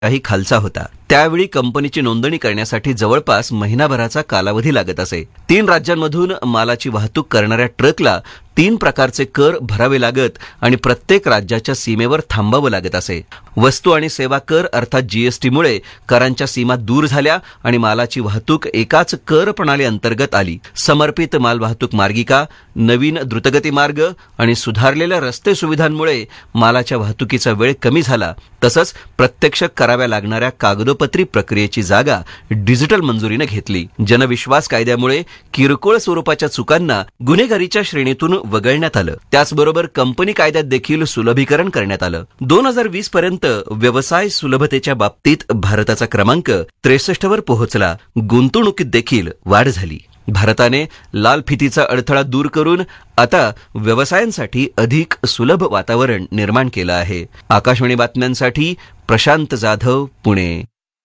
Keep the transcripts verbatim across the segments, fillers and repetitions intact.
काही खालचा होता. त्यावेळी कंपनीची नोंदणी करण्यासाठी जवळपास महिनाभराचा कालावधी लागत असे. तीन राज्यांमधून मालाची वाहतूक करणाऱ्या ट्रकला तीन प्रकारचे कर भरावे लागत आणि प्रत्येक राज्याच्या सीमेवर थांबावं लागत असे. वस्तू आणि सेवा कर अर्थात जीएसटीमुळे करांच्या सीमा दूर झाल्या आणि मालाची वाहतूक एकाच कर प्रणाली अंतर्गत आली. समर्पित माल वाहतूक मार्गिका, नवीन द्रुतगती मार्ग आणि सुधारलेल्या रस्ते सुविधांमुळे मालाच्या वाहतुकीचा वेळ कमी झाला. तसंच प्रत्यक्ष कराव्या लागणाऱ्या कागदोपत्री प्रक्रियेची जागा डिजिटल मंजुरीनं घेतली. जनविश्वास कायद्यामुळे किरकोळ स्वरूपाच्या चुकांना गुन्हेगारीच्या श्रेणीतून वगळण्यात आलं. त्याचबरोबर कंपनी कायद्यात देखील सुलभीकरण करण्यात आलं. दोन हजार वीस पर्यंत व्यवसाय सुलभतेच्या बाबतीत भारताचा क्रमांक त्रेसष्ट वर पोहोचला. गुंतवणुकीत देखील वाढ झाली. भारताने लाल फितीचा अडथळा दूर करून आता व्यवसायांसाठी अधिक सुलभ वातावरण निर्माण केलं आहे. आकाशवाणी बातम्यांसाठी प्रशांत जाधव, पुणे.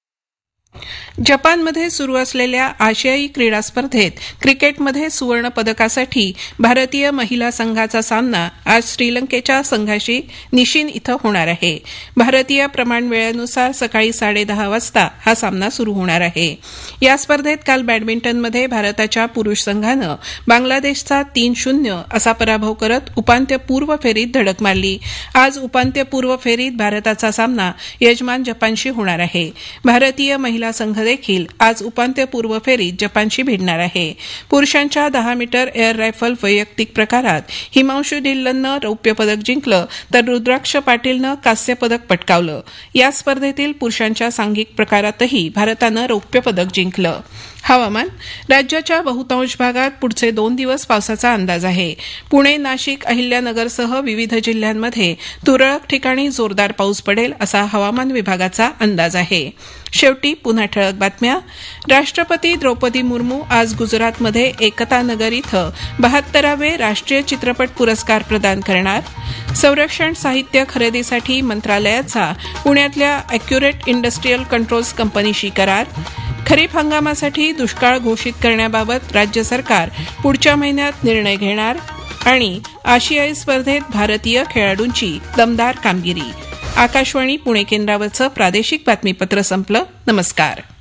जपानमध्ये सुरू असलेल्या आशियाई क्रीडा स्पर्धेत क्रिकेटमध्ये सुवर्ण पदकासाठी भारतीय महिला संघाचा सामना आज श्रीलंकेच्या संघाशी निशिन इथं होणार आहे. भारतीय प्रमाण वेळेनुसार सकाळी साडेदहा वाजता हा सामना सुरू होणार आहे. या स्पर्धेत काल बॅडमिंटनमध्ये भारताच्या पुरुष संघानं बांगलादेशचा तीन शून्य असा पराभव करत उपांत्यपूर्व फेरीत धडक मारली. आज उपांत्यपूर्व फेरीत भारताचा सामना यजमान जपानशी होणार आहे. भारतीय महिला संघ देखील आज उपांत्यपूर्व फेरीत जपानशी भिडणार आहे. पुरुषांच्या दहा मीटर एअर रायफल वैयक्तिक प्रकारात हिमांशू ढिल्लननं रौप्य पदक जिंकलं तर रुद्राक्ष पाटीलनं कांस्य पदक पटकावलं. या स्पर्धेतील पुरुषांच्या सांघिक प्रकारातही भारतानं रौप्य पदक जिंकलं. हवामान. राज्याच्या बहुतांश भागात पुढचे दोन दिवस पावसाचा अंदाज आहे. पुणे, नाशिक, अहिल्यानगरसह विविध जिल्ह्यांमध्ये तुरळक ठिकाणी जोरदार पाऊस पडेल असा हवामान विभागाचा अंदाज आहे. शेवटी पुन्हा ठळक बातम्या. राष्ट्रपती द्रौपदी मुर्मू आज गुजरातमध्ये एकता नगर इथं बहात्तरावे राष्ट्रीय चित्रपट पुरस्कार प्रदान करणार. संरक्षण साहित्य खरेदीसाठी मंत्रालयाचा पुण्यातल्या अॅक्युरेट इंडस्ट्रीयल कंट्रोल्स कंपनीशी करार. खरीप हंगामासाठी दुष्काळ घोषित करण्याबाबत राज्य सरकार पुढच्या महिन्यात निर्णय घेणार. आणि आशियाई स्पर्धेत भारतीय खेळाडूंची दमदार कामगिरी. आकाशवाणी पुणे केंद्रावरचं प्रादेशिक बातमीपत्र संपलं. नमस्कार.